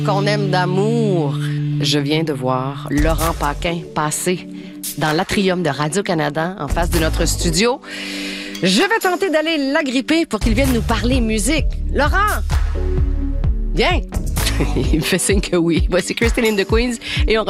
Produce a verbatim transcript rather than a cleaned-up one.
Qu'on aime d'amour. Je viens de voir Laurent Paquin passer dans l'atrium de Radio-Canada en face de notre studio. Je vais tenter d'aller l'agripper pour qu'il vienne nous parler musique. Laurent! Viens! Il me fait signe que oui. Voici Christine in the Queens et on